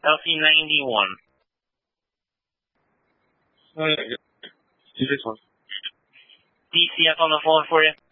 LC91. This one. DCF on the phone for you.